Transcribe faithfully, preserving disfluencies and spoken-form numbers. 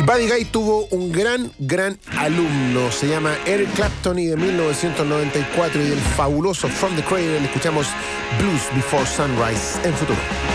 Buddy Guy tuvo un gran, gran alumno. Se llama Eric Clapton y de mil novecientos noventa y cuatro y del fabuloso From the Cradle escuchamos Blues Before Sunrise en Futuro.